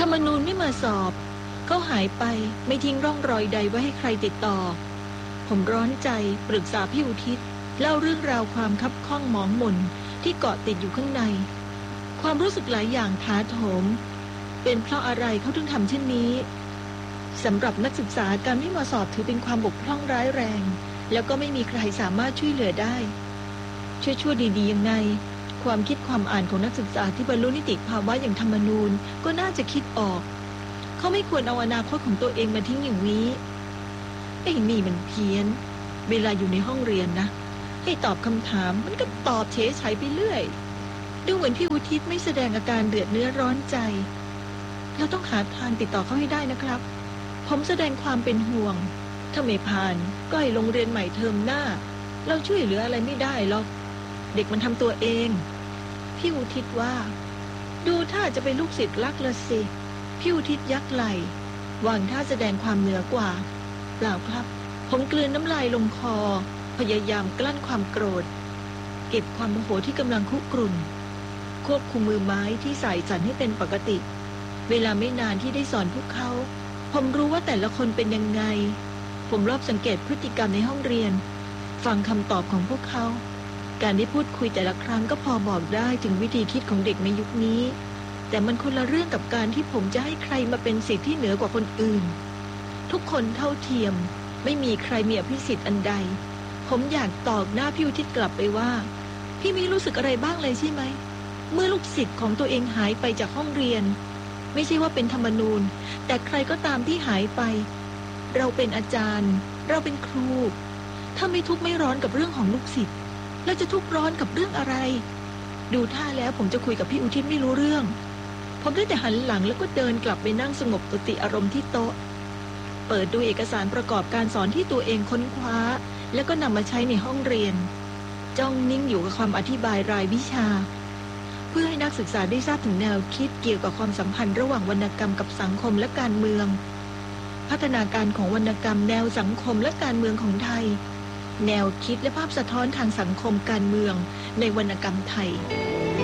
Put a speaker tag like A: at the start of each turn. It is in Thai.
A: รรมนูญไม่มาสอบเขาหายไปไม่ทิ้งร่องรอยใดไว้ให้ใครติดต่อผมร้อนใจปรึกษาพี่อุทิศเล่าเรื่องราวความคับข้องหมองหม่นที่เกาะติดอยู่ข้างในความรู้สึกหลายอย่างถาโถมเป็นเพราะอะไรเขาถึงทำเช่นนี้สำหรับนักศึกษาการไม่มาสอบถือเป็นความบกพร่องร้ายแรงแล้วก็ไม่มีใครสามารถช่วยเหลือได้ชั่วดีๆยังไงความคิดความอ่านของนักศึกษาที่บรรลุนิติภาวะอย่างธรรมนูญก็น่าจะคิดออกเขาไม่ควรเอาอนาคตของตัวเองมาทิ้งอย่างนี้ไอ้นี่มันเพี้ยนเวลาอยู่ในห้องเรียนนะให้ตอบคำถามมันก็ตอบเฉยๆไปเรื่อยดูเหมือนพี่อุทิศไม่แสดงอาการเดือดเนื้อร้อนใจเราต้องหาทางติดต่อเขาให้ได้นะครับผมแสดงความเป็นห่วงถ้าไม่ผ่านก็ให้โรงเรียนใหม่เทอมหน้าเราช่วยเหลืออะไรไม่ได้หรอกเด็กมันทำตัวเองพี่อุทิศว่าดูถ้าจะเป็นลูกศิษย์รักละสิพี่อุทิศยักไหล่วางท่าแสดงความเหนือกว่าเปล่าครับผมกลืนน้ำลายลงคอพยายามกลั้นความโกรธเก็บความโมโหที่กำลังคุกรุ่นควบคุมมือไม้ที่สายสั่นให้เป็นปกติเวลาไม่นานที่ได้สอนพวกเขาผมรู้ว่าแต่ละคนเป็นยังไงผมรอบสังเกตพฤติกรรมในห้องเรียนฟังคำตอบของพวกเขาการได้พูดคุยแต่ละครั้งก็พอบอกได้ถึงวิธีคิดของเด็กในยุคนี้แต่มันคนละเรื่องกับการที่ผมจะให้ใครมาเป็นสิทธิ์ที่เหนือกว่าคนอื่นทุกคนเท่าเทียมไม่มีใครมีอภิสิทธิ์อันใดผมอยากตอบหน้าพี่อุทิศกลับไปว่าพี่ไม่รู้สึกอะไรบ้างเลยใช่ไหมเมื่อลูกศิษย์ของตัวเองหายไปจากห้องเรียนไม่ใช่ว่าเป็นธรรมนูญแต่ใครก็ตามที่หายไปเราเป็นอาจารย์เราเป็นครูถ้าไม่ทุกข์ไม่ร้อนกับเรื่องของลูกศิษย์แล้วจะทุกข์ร้อนกับเรื่องอะไรดูท่าแล้วผมจะคุยกับพี่อุทิศไม่รู้เรื่องผมได้แต่หันหลังแล้วก็เดินกลับไปนั่งสงบสติอารมณ์ที่โต๊ะเปิดดูเอกสารประกอบการสอนที่ตัวเองค้นคว้าแล้วก็นำมาใช้ในห้องเรียนจ้องนิ่งอยู่กับความอธิบายรายวิชาเพื่อให้นักศึกษาได้ทราบถึงแนวคิดเกี่ยวกับความสัมพันธ์ระหว่างวรรณกรรมกับสังคมและการเมืองพัฒนาการของวรรณกรรมแนวสังคมและการเมืองของไทยแนวคิดและภาพสะท้อนทางสังคมการเมืองในวรรณกรรมไทย